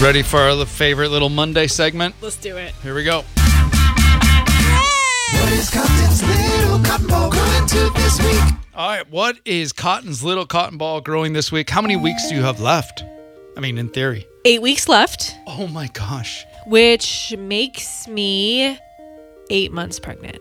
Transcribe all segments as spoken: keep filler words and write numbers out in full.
Ready for our favorite little Monday segment? Let's do it. Here we go. What is Cotton's little cotton ball growing to this week? All right, what is Cotton's little cotton ball growing this week? How many weeks do you have left? I mean, in theory. Eight weeks left, Oh my gosh. which makes me eight months pregnant.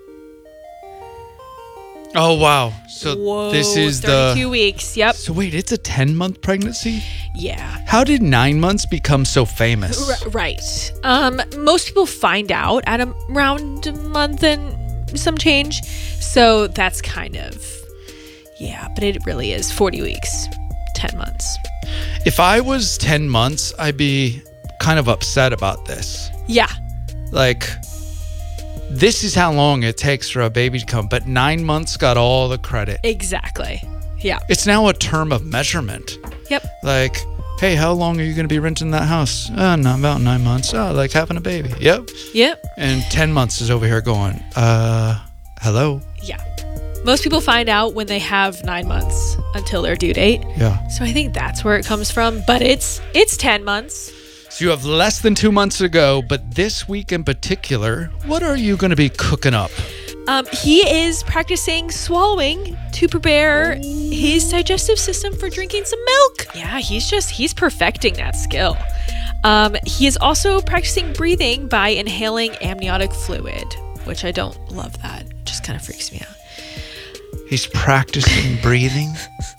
Oh wow. So Whoa, this is thirty-two the weeks. Yep. So wait, it's a ten-month pregnancy? Yeah. How did nine months become so famous? R- right. Um, most people find out at a, around a month and some change. So that's kind of, yeah, but it really is forty weeks, ten months. If I was ten months, I'd be kind of upset about this. Yeah. Like, this is how long it takes for a baby to come, but nine months got all the credit. Exactly. Yeah. It's now a term of measurement. Yep. Like, hey, how long are you going to be renting that house? Oh, no, about nine months. Oh, like having a baby. Yep. Yep. And ten months is over here going, uh, hello? Yeah. Most people find out when they have nine months until their due date. Yeah. So I think that's where it comes from. But it's it's ten months. So you have less than two months to go, but this week in particular, what are you going to be cooking up? Um, he is practicing swallowing to prepare his digestive system for drinking some milk. Yeah, he's just, he's perfecting that skill. Um, he is also practicing breathing by inhaling amniotic fluid, which I don't love that. It just kind of freaks me out. He's practicing breathing.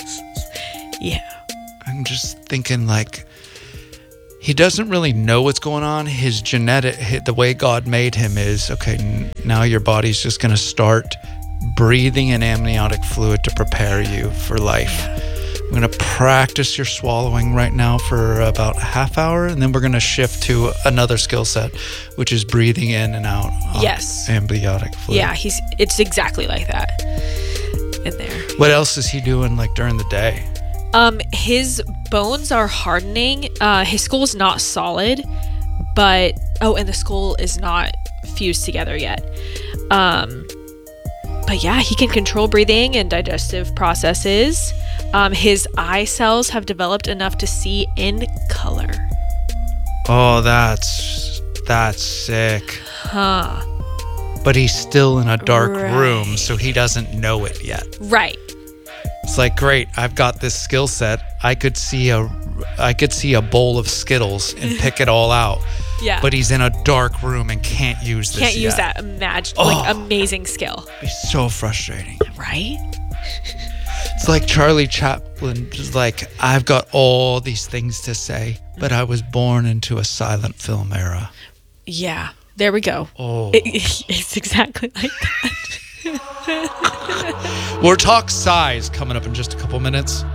Yeah. I'm just thinking, like, he doesn't really know what's going on. His genetic, the way God made him is, okay, n- now your body's just going to start breathing in amniotic fluid to prepare you for life. I'm going to practice your swallowing right now for about a half hour, and then we're going to shift to another skill set, which is breathing in and out of Yes. amniotic fluid. Yeah, he's, it's exactly like that in there. What else is he doing, like, during the day? Um, his bones are hardening. Uh, his skull is not solid, but oh, and the skull is not fused together yet. Um, but yeah, he can control breathing and digestive processes. Um, his eye cells have developed enough to see in color. Oh, that's that's sick. Huh. But he's still in a dark Right. room, so he doesn't know it yet. Right. It's like, great, I've got this skill set. I could see a, I could see a bowl of Skittles and pick it all out. Yeah. But he's in a dark room and can't use this Can't use yet. that imag- Oh. like amazing skill. It's so frustrating. Right? It's like Charlie Chaplin, just like, I've got all these things to say, but I was born into a silent film era. Yeah. There we go. Oh. It, it's exactly like that. We'll talk size coming up in just a couple minutes.